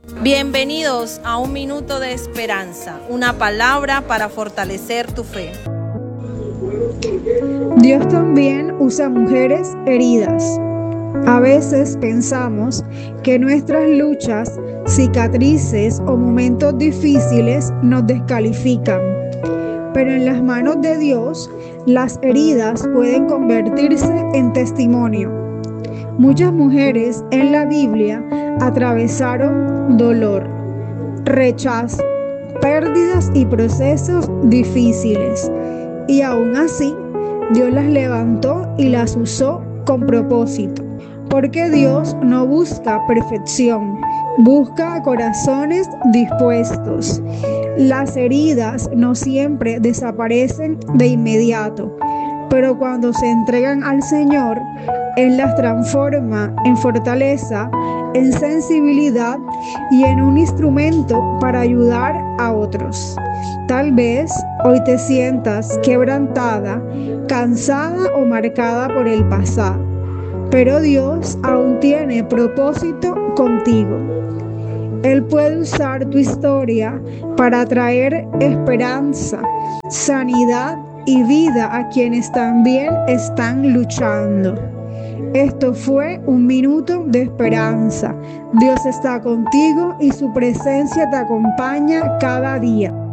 Bienvenidos a un minuto de esperanza, una palabra para fortalecer tu fe. Dios también usa mujeres heridas. A veces pensamos que nuestras luchas, cicatrices o momentos difíciles nos descalifican. Pero en las manos de Dios, las heridas pueden convertirse en testimonio. Muchas mujeres en la Biblia atravesaron dolor, rechazo, pérdidas y procesos difíciles. Y aún así, Dios las levantó y las usó con propósito. Porque Dios no busca perfección, busca corazones dispuestos. Las heridas no siempre desaparecen de inmediato, pero cuando se entregan al Señor, Él las transforma en fortaleza, en sensibilidad y en un instrumento para ayudar a otros. Tal vez hoy te sientas quebrantada, cansada o marcada por el pasado, pero Dios aún tiene propósito contigo. Él puede usar tu historia para traer esperanza, sanidad y vida a quienes también están luchando. Esto fue un minuto de esperanza. Dios está contigo y su presencia te acompaña cada día.